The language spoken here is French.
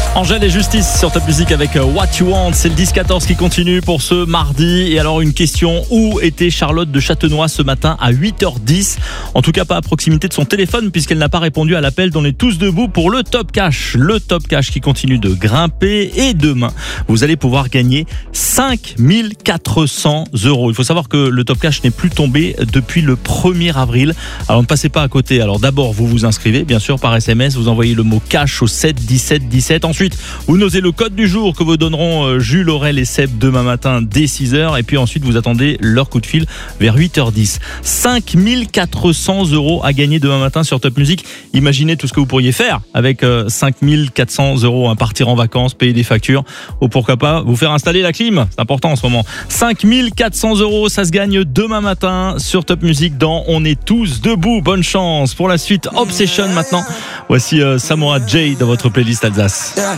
Angèle et Justice sur Top Music avec What You Want. C'est le 10-14 qui continue pour ce mardi. Et alors une question, où était Charlotte de Châtenois ce matin à 8h10? En tout cas pas à proximité de son téléphone puisqu'elle n'a pas répondu à l'appel. On est tous debout pour le Top Cash. Le Top Cash qui continue de grimper. Et demain, vous allez pouvoir gagner 5 400 €. Il faut savoir que le Top Cash n'est plus tombé depuis le 1er avril. Alors ne passez pas à côté. Alors d'abord, vous vous inscrivez bien sûr par SMS. Vous envoyez le mot cash au 7 17 17. Ensuite, vous nosez le code du jour que vous donneront Jules, Aurel et Seb demain matin dès 6h. Et puis ensuite, vous attendez leur coup de fil vers 8h10. 5 400 € à gagner demain matin sur Top Music. Imaginez tout ce que vous pourriez faire avec 5 400 €. Partir en vacances, payer des factures ou pourquoi pas vous faire installer la clim. C'est important en ce moment. 5 400 €, ça se gagne demain matin sur Top Music dans On est tous debout. Bonne chance pour la suite. Obsession maintenant. Voici Samoa J dans votre playlist Alsace.